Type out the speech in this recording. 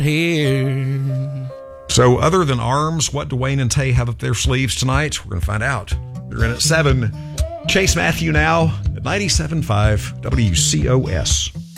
here. So other than arms, what do Wayne and Tay have up their sleeves tonight? We're going to find out. They're in at 7. Chase Matthew now at 97.5 WCOS.